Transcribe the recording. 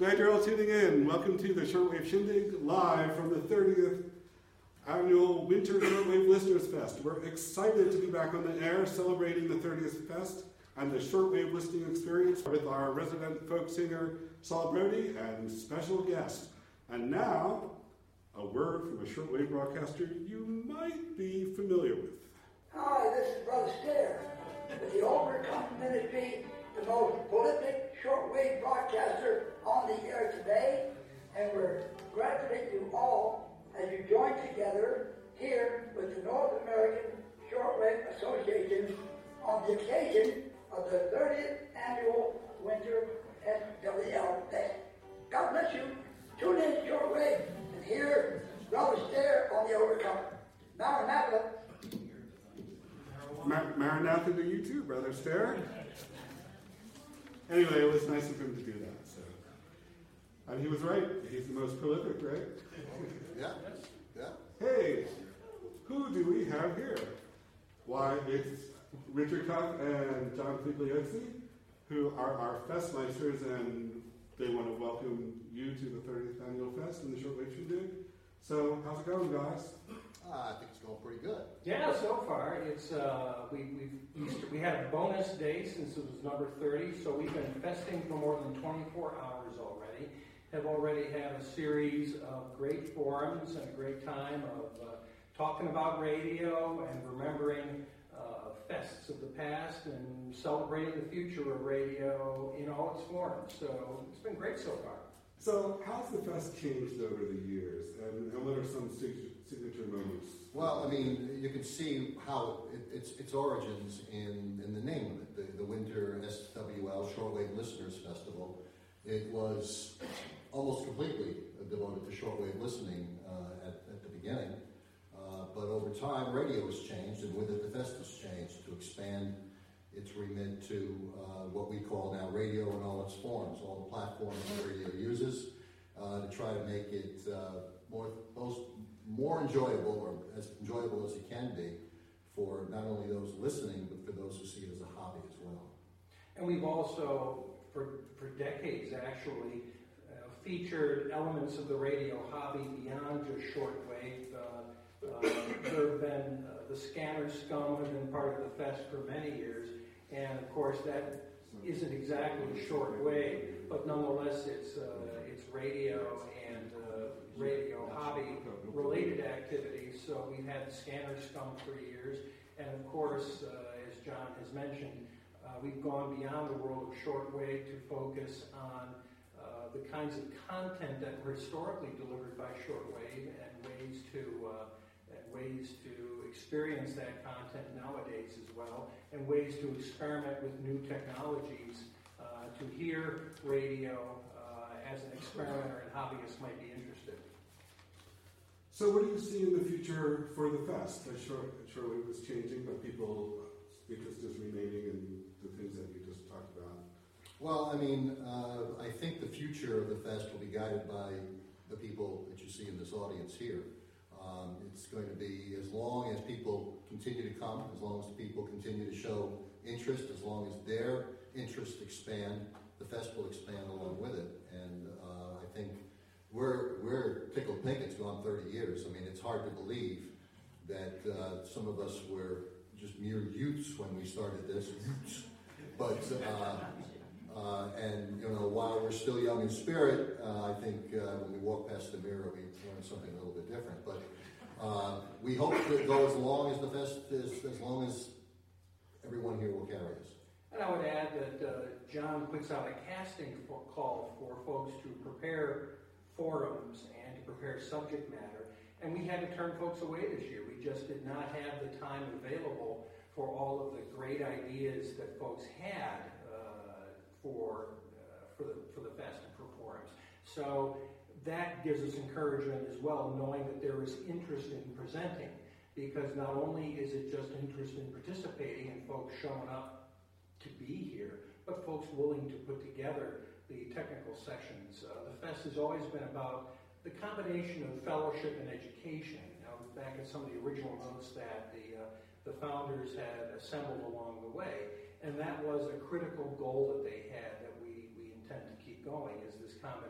Glad you're all tuning in. Welcome to the Shortwave Shindig, live from the 30th Annual Winter Shortwave Listeners Fest. We're excited to be back on the air celebrating the 30th Fest and the shortwave listening experience with our resident folk singer, Saul Brody, and special guest. And now, a word from a shortwave broadcaster you might be familiar with. Hi, this is Brother Stair with the Overcome Ministry, the most prolific shortwave broadcaster on the air today, and we're congratulating you all as you join together here with the North American Shortwave Association on the occasion of the 30th Annual Winter SWL Fest. God bless you. Tune in to Shortwave and hear Brother Stair on the Overcome. Maranatha. Maranatha to you too, Brother Stair. Anyway, it was nice of him to do that. So, and he was right. He's the most prolific, right? Yeah. Hey, who do we have here? Why, it's Richard Koch and John Figliozzi, who are our Festmeisters, and they want to welcome you to the 30th Annual Fest in the Shortwave Shindig. So, how's it going, guys? I think it's going pretty good. Yeah, so far it's we had a bonus day since it was number 30, so we've been festing for more than 24 hours already. Have already had a series of great forums and a great time of talking about radio and remembering fests of the past and celebrating the future of radio in all its forms. So it's been great so far. So, how's the fest changed over the years, and what are some signature moments? Well, I mean, you can see how its origins in the name of it, the Winter SWL Shortwave Listeners Festival. It was almost completely devoted to shortwave listening at the beginning, but over time, radio has changed, and with it, the fest has changed to expand its remit to what we call now radio in all its forms, all the platforms that radio uses, to try to make it more enjoyable, or as enjoyable as it can be, for not only those listening, but for those who see it as a hobby as well. And we've also, for decades actually, featured elements of the radio hobby beyond just shortwave. There have been the scanner scum has been part of the fest for many years, and of course that isn't exactly shortwave, but nonetheless it's radio and radio hobby related activities. So we've had the scanner scum for years, and of course, as John has mentioned, we've gone beyond the world of shortwave to focus on the kinds of content that were historically delivered by shortwave and ways to experience that content nowadays as well, and ways to experiment with new technologies to hear radio as an experimenter and hobbyist might be interested. So what do you see in the future for the fest? I'm sure it was changing, but people's interest is remaining in the things that you just talked about. Well, I mean, I think the future of the fest will be guided by the people that you see in this audience here. It's going to be, as long as people continue to come, as long as people continue to show interest, as long as their interests expand, the fest will expand along with it. And I think we're tickled pink. It's gone 30 years. I mean, it's hard to believe that some of us were just mere youths when we started this. But and you know, while we're still young in spirit, I think when we walk past the mirror, we learn something a little bit different. But we hope to go as long as the fest is, as long as everyone here will carry us. And I would add that John puts out a casting call for folks to prepare forums and to prepare subject matter. And we had to turn folks away this year. We just did not have the time available for all of the great ideas that folks had for the fest and for forums. So that gives us encouragement as well, knowing that there is interest in presenting, because not only is it just interest in participating and folks showing up to be here, but folks willing to put together the technical sessions. The fest has always been about the combination of fellowship and education. Back in some of the original notes that the founders had assembled along the way, and that was a critical goal that they had that we intend to keep going, is this combination